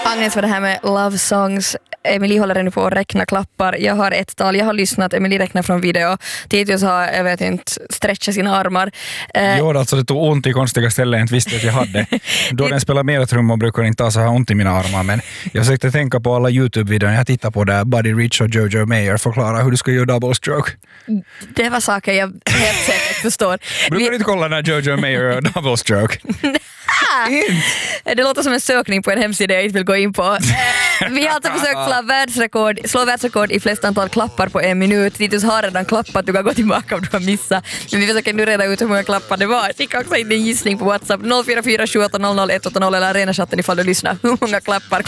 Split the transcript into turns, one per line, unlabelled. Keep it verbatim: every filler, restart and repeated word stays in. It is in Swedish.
Agnes, för det här med love songs. Emily håller ännu på att räkna klappar. Jag har ett tal, jag har lyssnat. Emily räknar från video. Titus har, jag vet inte, stretchat sina armar.
Eh, jo, alltså det tog ont i konstiga ställen jag inte visste att jag hade. Då den spelar mer trummor brukar inte ha så här ont i mina armar. Men jag försökte tänka på alla YouTube-videor jag tittar på där Buddy Rich och Jojo Mayer förklarar hur du ska göra double stroke.
Det var saker jag helt säkert förstår.
Brukar du inte kolla när Jojo Mayer gör double stroke?
Det låter som en sökning på en hemsida jag inte vill gå in på. Vi har alltså försökt slå världsrekord, slå världsrekord i flest antal klappar på en minut. Titus har redan klappat, du kan gå tillbaka om du har missat. Men vi försöker nu reda ut hur många klappar det var. Skicka också in din gissning på WhatsApp noll fyra fyra sju åtta noll noll ett åtta noll eller arenachatten ifall du lyssnar. Hur många klappar